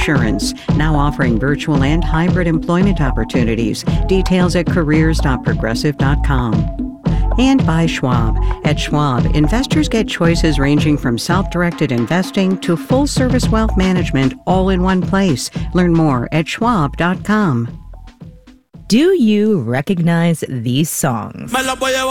Insurance, now offering virtual and hybrid employment opportunities. Details at careers.progressive.com. And by Schwab. At Schwab, investors get choices ranging from self-directed investing to full-service wealth management all in one place. Learn more at schwab.com. Do you recognize these songs?